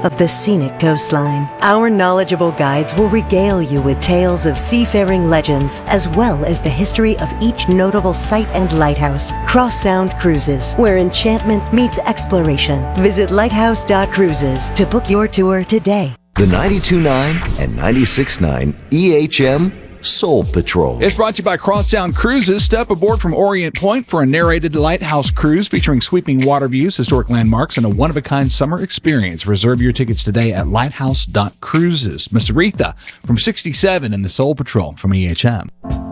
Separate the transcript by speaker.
Speaker 1: of the scenic coastline. Our knowledgeable guides will regale you with tales of seafaring legends, as well as the history of each notable site and lighthouse. Cross Sound Cruises, where enchantment meets exploration. Visit lighthouse.cruises to book your tour today.
Speaker 2: The 92.9 and 96.9 EHM Soul Patrol.
Speaker 3: It's brought to you by Crosstown Cruises. Step aboard from Orient Point for a narrated lighthouse cruise featuring sweeping water views, historic landmarks, and a one-of-a-kind summer experience. Reserve your tickets today at lighthouse.cruises. Miss Aretha from 67 in the Soul Patrol from EHM.